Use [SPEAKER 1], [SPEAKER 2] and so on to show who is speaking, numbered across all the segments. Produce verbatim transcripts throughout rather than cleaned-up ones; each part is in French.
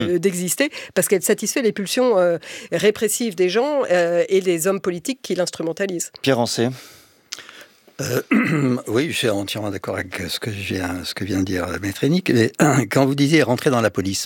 [SPEAKER 1] euh, d'exister, parce qu'elle satisfait les pulsions euh, répressives des gens euh, et des hommes politiques qui l'instrumentalisent.
[SPEAKER 2] Pierre Rancé.
[SPEAKER 3] Euh, oui, je suis entièrement d'accord avec ce que, je viens, ce que vient de dire Maître Hénique. Mais quand vous disiez rentrer dans la police,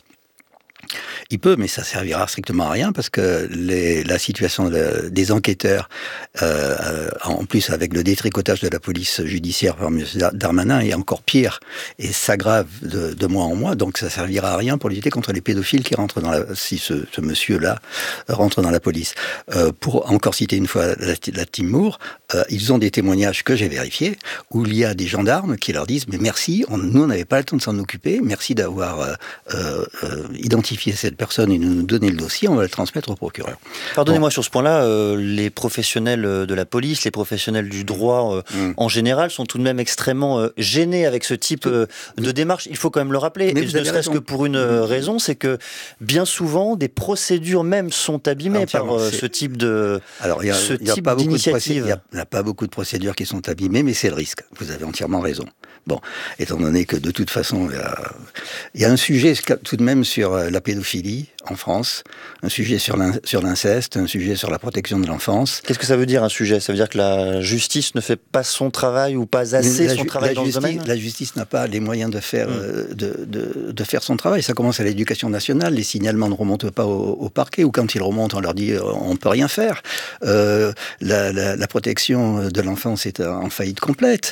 [SPEAKER 3] il peut, mais ça servira strictement à rien parce que les, la situation de, des enquêteurs, euh, en plus avec le détricotage de la police judiciaire par M. Darmanin, est encore pire et s'aggrave de, de mois en mois. Donc ça servira à rien pour lutter contre les pédophiles qui rentrent dans la, si ce, ce monsieur-là rentre dans la police. Euh, pour encore citer une fois la, la team Moore, euh, ils ont des témoignages que j'ai vérifiés où il y a des gendarmes qui leur disent mais merci, on, nous on n'avait pas le temps de s'en occuper, merci d'avoir euh, euh, identifié cette personne et nous donner le dossier, on va le transmettre au procureur.
[SPEAKER 2] Pardonnez-moi bon. Sur ce point-là, euh, les professionnels de la police, les professionnels du droit euh, mmh. en général sont tout de même extrêmement euh, gênés avec ce type euh, de démarche. Il faut quand même le rappeler, et ne serait-ce que pour une euh, raison, c'est que bien souvent des procédures même sont abîmées par euh, ce type de
[SPEAKER 3] Alors il n'y a, a, a pas beaucoup de procédures qui sont abîmées, mais c'est le risque. Vous avez entièrement raison. Bon, étant donné que de toute façon, il y a, il y a un sujet tout de même sur la pédophilie en France, un sujet sur l'inceste, un sujet sur la protection de l'enfance.
[SPEAKER 2] Qu'est-ce que ça veut dire un sujet ? Ça veut dire que la justice ne fait pas son travail ou pas assez son travail dans
[SPEAKER 3] justice,
[SPEAKER 2] le domaine ?
[SPEAKER 3] La justice n'a pas les moyens de faire, mmh. de, de, de faire son travail. Ça commence à l'éducation nationale, les signalements ne remontent pas au, au parquet, ou quand ils remontent, on leur dit on ne peut rien faire. Euh, la, la, la protection de l'enfance est en faillite complète.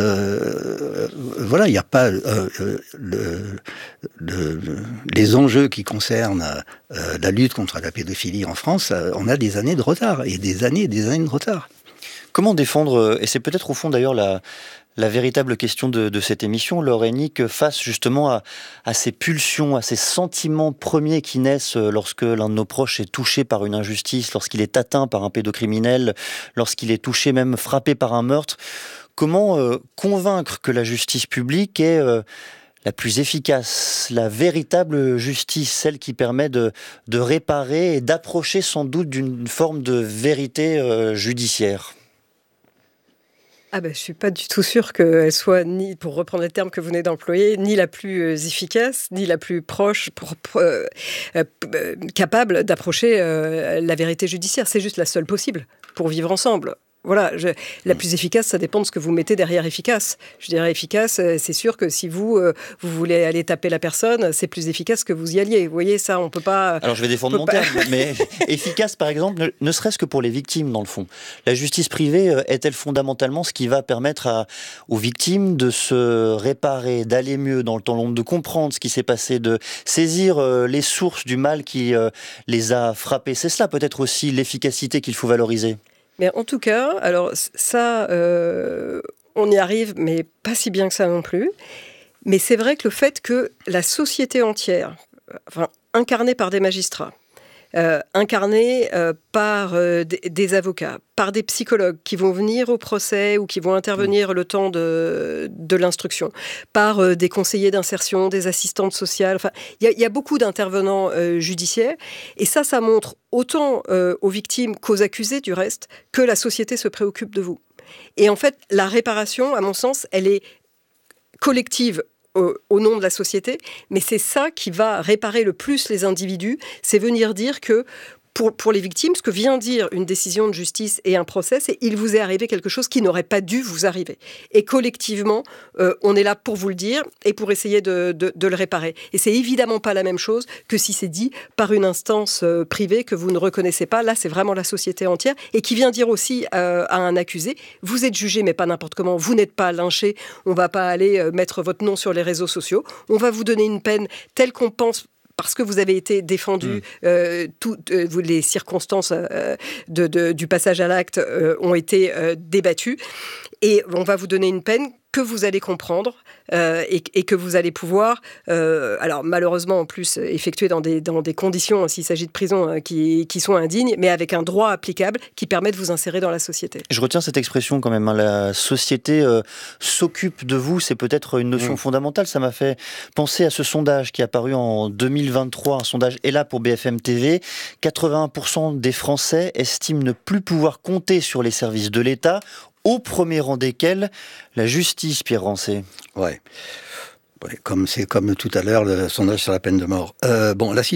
[SPEAKER 3] Euh, voilà, il n'y a pas euh, le, le, le, les enjeux qui concernent euh, la lutte contre la pédophilie en France. Euh, on a des années de retard, et des années et des années de retard.
[SPEAKER 2] Comment défendre, et c'est peut-être au fond d'ailleurs la, la véritable question de, de cette émission, Laure Hénique, face justement à, à ces pulsions, à ces sentiments premiers qui naissent lorsque l'un de nos proches est touché par une injustice, lorsqu'il est atteint par un pédocriminel, lorsqu'il est touché, même frappé par un meurtre. Comment euh, convaincre que la justice publique est euh, la plus efficace, la véritable justice, celle qui permet de, de réparer et d'approcher sans doute d'une forme de vérité euh, judiciaire ?
[SPEAKER 1] Ah ben, je ne suis pas du tout sûre qu'elle soit, ni, pour reprendre les termes que vous venez d'employer, ni la plus efficace, ni la plus proche, pour, euh, euh, capable d'approcher euh, la vérité judiciaire. C'est juste la seule possible pour vivre ensemble. Voilà, je, la plus efficace, ça dépend de ce que vous mettez derrière efficace. Je dirais efficace, c'est sûr que si vous, euh, vous voulez aller taper la personne, c'est plus efficace que vous y alliez. Vous voyez, ça, on peut pas...
[SPEAKER 2] Alors, je vais défendre mon pas... terme, mais efficace, par exemple, ne, ne serait-ce que pour les victimes, dans le fond. La justice privée euh, est-elle fondamentalement ce qui va permettre à, aux victimes de se réparer, d'aller mieux dans le temps long, de comprendre ce qui s'est passé, de saisir euh, les sources du mal qui euh, les a frappés ? C'est cela, peut-être aussi, l'efficacité qu'il faut valoriser.
[SPEAKER 1] Mais en tout cas, alors ça, euh, on y arrive, mais pas si bien que ça non plus. Mais c'est vrai que le fait que la société entière, enfin, incarnée par des magistrats, euh, incarnée euh, par euh, des, des avocats, par des psychologues qui vont venir au procès ou qui vont intervenir le temps de, de l'instruction, par euh, des conseillers d'insertion, des assistantes sociales. Enfin, il y, y a beaucoup d'intervenants euh, judiciaires. Et ça, ça montre autant euh, aux victimes qu'aux accusés, du reste, que la société se préoccupe de vous. Et en fait, la réparation, à mon sens, elle est collective au nom de la société, mais c'est ça qui va réparer le plus les individus, c'est venir dire que Pour, pour les victimes, ce que vient dire une décision de justice et un procès, c'est qu'il vous est arrivé quelque chose qui n'aurait pas dû vous arriver. Et collectivement, euh, on est là pour vous le dire et pour essayer de, de, de le réparer. Et c'est évidemment pas la même chose que si c'est dit par une instance euh, privée que vous ne reconnaissez pas. Là, c'est vraiment la société entière et qui vient dire aussi euh, à un accusé, vous êtes jugé, mais pas n'importe comment, vous n'êtes pas lynché, on va pas aller euh, mettre votre nom sur les réseaux sociaux, on va vous donner une peine telle qu'on pense parce que vous avez été défendu, mmh. euh, toutes euh, les circonstances euh, de, de, du passage à l'acte euh, ont été euh, débattues. Et on va vous donner une peine que vous allez comprendre euh, et, et que vous allez pouvoir, euh, alors malheureusement en plus, effectuer dans des, dans des conditions, s'il s'agit de prison, euh, qui, qui sont indignes, mais avec un droit applicable qui permet de vous insérer dans la société.
[SPEAKER 2] Je retiens cette expression quand même, hein, la société euh, s'occupe de vous, c'est peut-être une notion mmh. fondamentale. Ça m'a fait penser à ce sondage qui est apparu en deux mille vingt-trois, un sondage est là pour B F M T V. quatre-vingt-un pour cent des Français estiment ne plus pouvoir compter sur les services de l'État, au premier rang desquels la justice, Pierre Rancé.
[SPEAKER 3] Ouais. Ouais, comme c'est comme tout à l'heure le sondage sur la peine de mort. Euh, bon, la